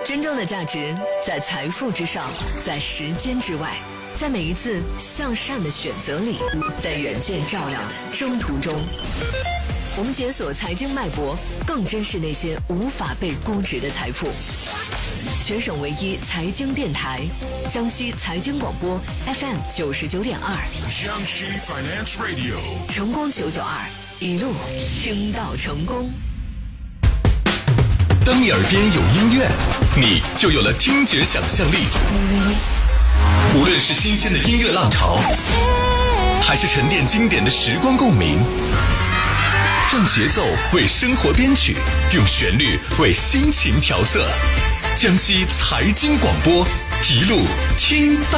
真正的价值在财富之上，在时间之外，在每一次向善的选择里，在远见照亮的征途中。我们解锁财经脉搏，更珍视那些无法被估值的财富。全省唯一财经电台，江西财经广播 FM 99.2， 江西 Finance Radio， 成功992，一路听到成功。 当你耳边有音乐，你就有了听觉想象力。无论是新鲜的音乐浪潮，还是沉淀经典的时光共鸣，让节奏为生活编曲，用旋律为心情调色。江西财经广播，一路听到